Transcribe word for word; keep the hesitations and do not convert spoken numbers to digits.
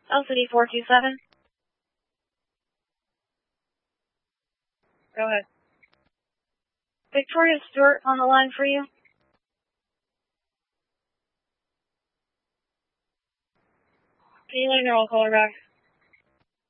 L C D four two seven. Go ahead. Victoria Stewart on the line for you. Can you let me know? I'll call her back.